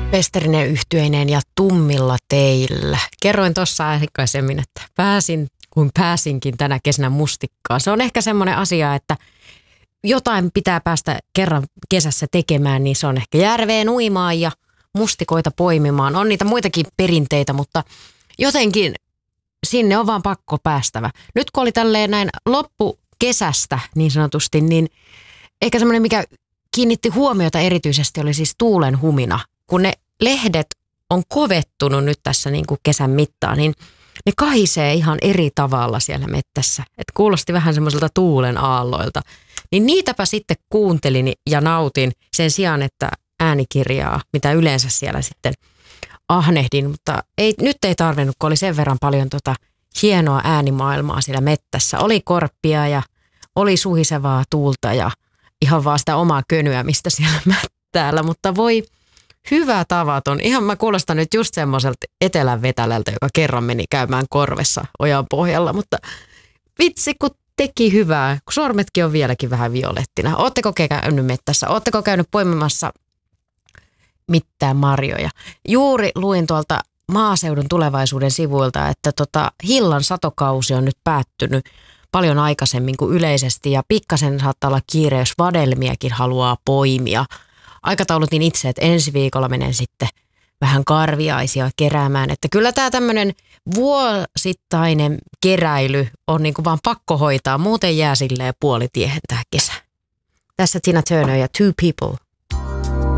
Pesterinen yhtyeineen ja tummilla teillä. Kerroin tuossa aikaisemmin, että pääsinkin tänä kesänä mustikkaan. Se on ehkä semmoinen asia, että jotain pitää päästä kerran kesässä tekemään, niin se on ehkä järveen uimaan ja mustikoita poimimaan. On niitä muitakin perinteitä, mutta jotenkin sinne on vaan pakko päästävä. Nyt kun oli tälleen näin loppukesästä niin sanotusti, niin ehkä semmoinen, mikä kiinnitti huomiota erityisesti, oli siis tuulen humina. Kun ne lehdet on kovettunut nyt tässä niin kuin kesän mittaan, niin ne kahisee ihan eri tavalla siellä mettässä. Et kuulosti vähän semmoiselta tuulen aalloilta. Niin niitäpä sitten kuuntelin ja nautin sen sijaan, että äänikirjaa, mitä yleensä siellä sitten ahnehdin. Mutta nyt ei tarvinnut, kun oli sen verran paljon hienoa äänimaailmaa siellä mettässä. Oli korppia ja oli suhisevaa tuulta ja ihan vaan sitä omaa könyämistä siellä mättäällä, mutta voi hyvä tavaton. Ihan mä kuulostan nyt just semmoiselta etelän vetälältä, joka kerran meni käymään korvessa ojan pohjalla, mutta vitsi kun teki hyvää, kun sormetkin on vieläkin vähän violettina. Ootteko käynyt mettässä? Ootteko käynyt poimimassa mitään marjoja? Juuri luin tuolta Maaseudun Tulevaisuuden sivuilta, että hillan satokausi on nyt päättynyt paljon aikaisemmin kuin yleisesti ja pikkasen saattaa olla kiire, jos vadelmiakin haluaa poimia. Aikataulutin itse, että ensi viikolla menen sitten vähän karviaisia keräämään. Että kyllä tämä tämmöinen vuosittainen keräily on niin kuin vaan pakko hoitaa. Muuten jää silleen puolitiehen tämä kesä. Tässä Tina Turner ja Two People.